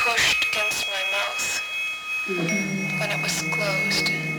pushed against my mouth when it was closed.